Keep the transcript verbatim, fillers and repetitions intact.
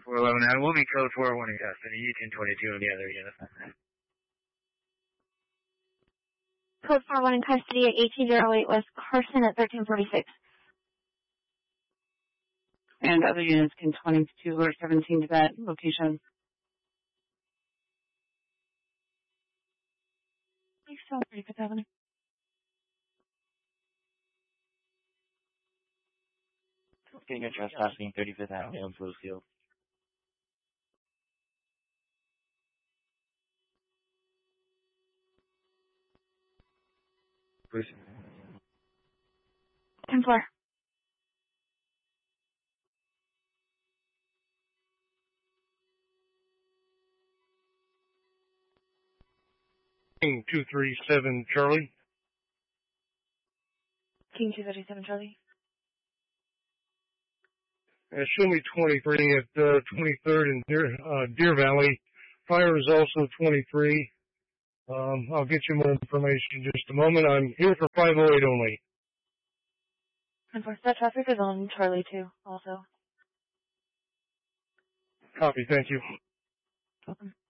four eleven nine will be code four one in custody, U ten twenty-two on the other unit. Code four one in custody at eighteen oh eight West Carson at thirteen forty-six. And other units can twenty-two or seventeen to that location. Please feel free to put that on. Getting a trespassing thirty-fifth Avenue in Bluefield. Please. ten four. King two three seven Charlie. King two thirty-seven Charlie. Uh, show me twenty-three at uh, twenty-third and Deer, uh, Deer Valley. Fire is also twenty-three. Um, I'll get you more information in just a moment. I'm here for five oh eight only. And for that traffic is on Charlie two also. Copy, thank you. Welcome.